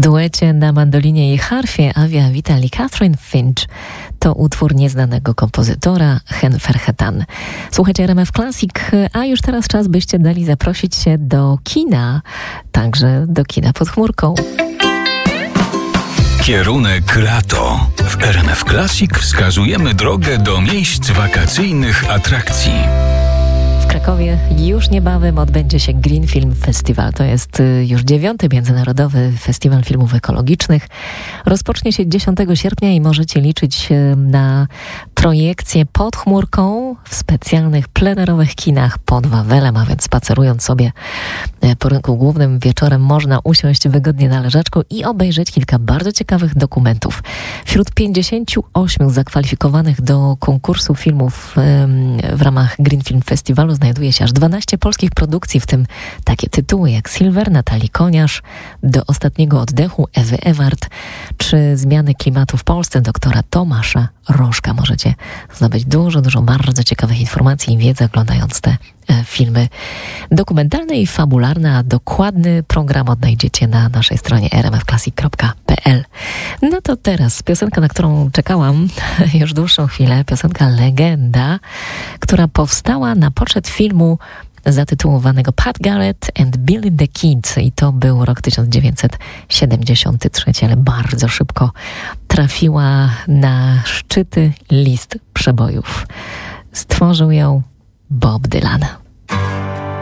duecie na mandolinie i harfie Avia Vitalii Catherine Finch to utwór nieznanego kompozytora Hen Ferhetan. Słuchajcie RMF Classic, a już teraz czas, byście dali zaprosić się do kina, także do kina pod chmurką. Kierunek lato. W RMF Classic wskazujemy drogę do miejsc wakacyjnych atrakcji. W Krakowie już niebawem odbędzie się Green Film Festival. To jest już 9. Międzynarodowy Festiwal Filmów Ekologicznych. Rozpocznie się 10 sierpnia i możecie liczyć na projekcje pod chmurką w specjalnych plenerowych kinach pod Wawelem, a więc spacerując sobie po rynku głównym wieczorem można usiąść wygodnie na leżaczku i obejrzeć kilka bardzo ciekawych dokumentów. Wśród 58 zakwalifikowanych do konkursu filmów w ramach Green Film Festiwalu znajduje się aż 12 polskich produkcji, w tym takie tytuły jak Silver Natalii Koniarz, Do ostatniego oddechu Ewy Ewart, czy Zmiany klimatu w Polsce doktora Tomasza Rożka. Możecie zdobyć dużo bardzo ciekawych informacji i wiedzy oglądając te filmy dokumentalne i fabularne, a dokładny program odnajdziecie na naszej stronie rmfclassic.pl. No to teraz piosenka, na którą czekałam już dłuższą chwilę, piosenka Legenda, która powstała na poczet filmu zatytułowanego Pat Garrett and Billy the Kid i to był rok 1973, ale bardzo szybko trafiła na szczyty list przebojów. Stworzył ją Bob Dylan.